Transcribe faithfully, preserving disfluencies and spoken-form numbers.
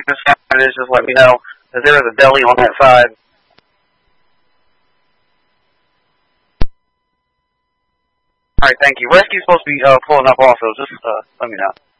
this sign is, just let me know. Because there is a deli on that side. Alright, thank you. Rescue's supposed to be uh, pulling up also. Just uh, let me know.